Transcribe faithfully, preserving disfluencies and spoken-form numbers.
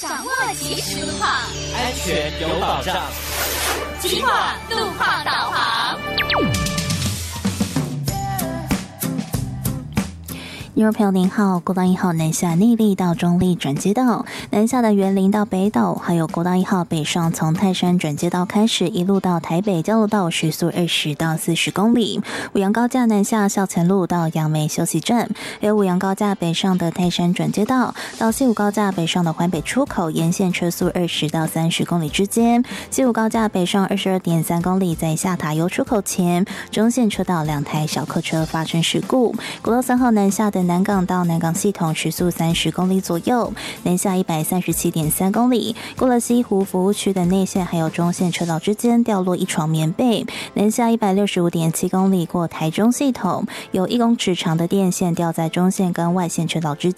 掌握即时路况， 安全有保障。 警广路况导航。 听众朋友您好，国道一号南下内坜到中坜转接道，南下的园林到北斗，还有国道一号北上从泰山转接道开始，一路到台北交流道时速二十到四十公里。五杨高架南下校前路到杨梅休息站，还有五杨高架北上的泰山转接道到西武高架北上的环北出口，沿线车速二十到三十公里之间。西武高架北上二十二点三公里，在下塔油出口前，中线车道两台小客车发生事故。国道三号南下的南港到南港系统时速三十公里左右，南下一百三十七点三公里，过了西湖服务区的内线还有中线车道之间掉落一床棉被，南下一百六十五点七公里，过台中系统有一公尺长的电线掉在中线跟外线车道之间。